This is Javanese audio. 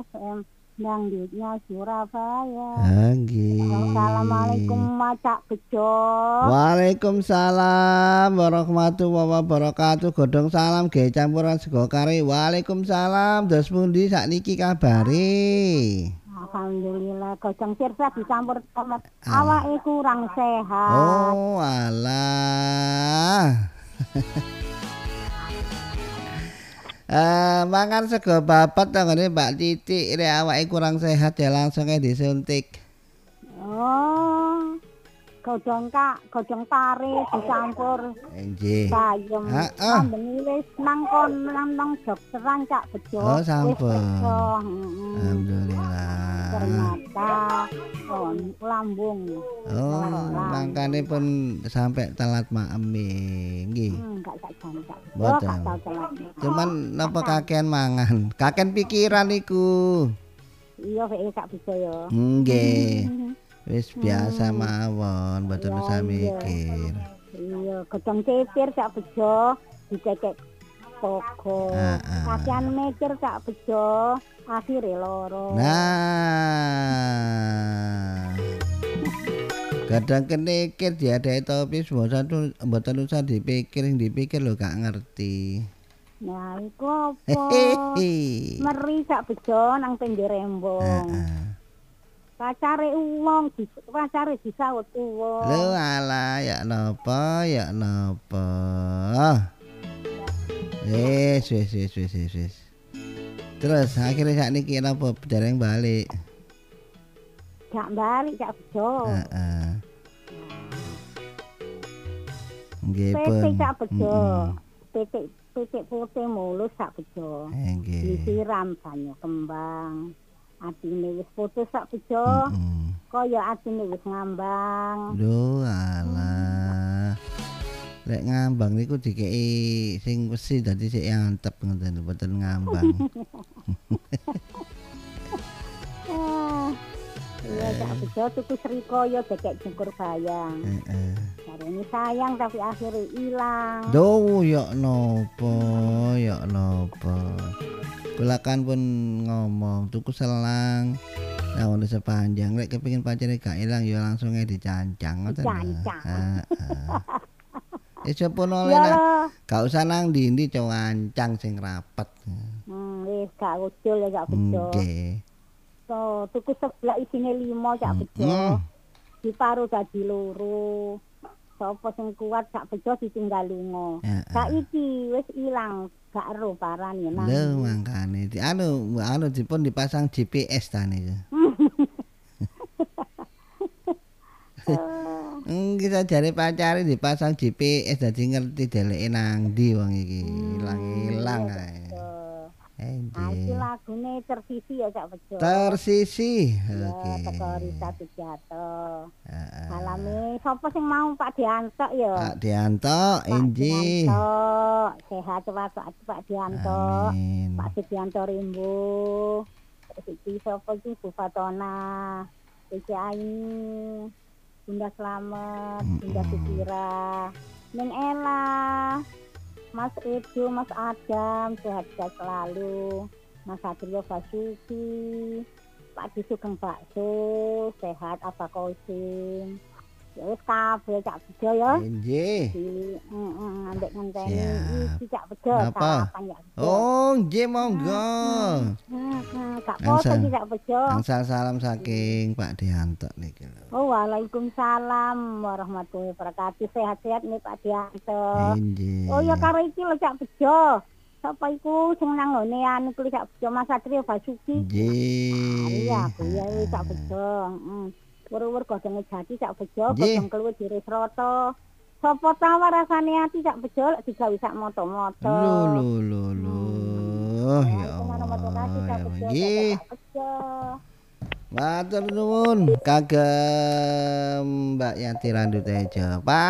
FM Dangdutnya Surabaya. Nggih. Assalamualaikum Cak Bejo. Waalaikumsalam warahmatullahi wabarakatuh. Godhong salam nggih campuran sego kari. Waalaikumsalam. Dos pundi sakniki kabare? Alhamdulillah gojong sirsa dicampur tomat. Awake kurang sehat. Oh, alah. Mangan sego babat tanggane Mbak Titik rek awake kurang sehat ya langsung disuntik. Oh. Godhong tare dicampur. Nggih. Bayem. Sampun wis nangkon nang dokteran Cak Bejo. Oh, sampun. Alhamdulillah. Ternyata lambung. Oh, mangkane pun sampai telat maem nggih. Enggak sak jam Cak. Mboten. Cuman napa kakean mangan? Kakean pikiran iku. Iya wis Cak Bejo ya. Nggih. Wis biasa mawon, mboten usah mikir. Iya, godhong cipir Cak Bejo dicekek toko. Kakean mikir Cak Bejo, akhire loro. Nah. Kadang kenikir diadai topis mboten usah dipikir lho gak ngerti. Nah, iku apa? Meri Cak Bejo nang pinggir rembong. Pacare disawut wong. Lho alah ya napa. Wis. Terus akhirnya sakniki napa dereng balik? Gak balik Cak Bejo. Heeh. Nggih pun. Pitik Cak Bejo. Pitik putih mulus Cak Bejo. Nggih. Disiram banyu kembang. Atine wis putus Cak Bejo. Kaya atine wis ngambang. Lho alah. Lek ngambang niku dikeki sing wesi dadi sik antep ngoten mboten ngambang. Iya Cak Bejo tuku srikaya dekek jengkur bayang. Heeh. Jarene sayang tapi akhirnya ilang. Duh ya napa. Kula kan pun ngomong tuku selang. Nah, ono sepanjang lek kepengin pacare gak ilang ya langsung dicancang ngoten. Heeh. Wis pun oleh gak usah nang ndi-ndi cancang sing rapet. Wis gak ucul ya Cak Bejo. Nggih. So, tuku seblak isine 5 Cak Bejo. Diparu dadi 2. Sapa sing kuat Cak Bejo ditinggal lunga. Saiki wis ilang gak ero parane nang. Lho mangkane anu dipun dipasang GPS ta niku. Kita jare pacare dipasang GPS dadi ngerti deleke nang ndi wong iki. Ilang-ilang ae. Iki lagune tersisi ya Cak Bejo. Tersisi. Oke. Teko Rita Sugiarto. Alame sapa sing mau Pak Dianto ya? Pak Dianto, inji. Sehat wae Pak Dianto. Pak Sugianto Rimbo. Terus iki sapa iki Bu Fatona. Iki Aini. Bunda Slamet, Bunda Sukira. Ning Ella. Mas Edo, Mas Adam, sehat-sehat selalu. Mas Satrio Basuki, Pak Disugeng Bakso, sehat apa kosim. Ya wis kabeh Cak Bejo ya. Nggih. Ambek ngenteni iki Cak Bejo sarapan ya. Oh, nggih monggo. Kak poso iki Cak Bejo. Angsal salam saking Pak Dianto niki lho. Oh, waalaikumsalam warahmatullahi wabarakatuh. Sehat-sehat nih Pak Dianto. Nggih. Oh ya karo iki lho Cak Bejo. Sapa iku sing nang ngene anu kuwi Cak Bejo Mas Satrio Basuki. Nggih. Iya, kuwi Cak Bejo. Wur-wur godhonge jati Cak Bejo, godhong keluwih diris rata. Sapa tawa rasane ati Cak Bejo lek digawe sak moto-moto. Lho. Ya Allah. Nggih. Matur nuwun kagem Mbak Yati Randu Tejo.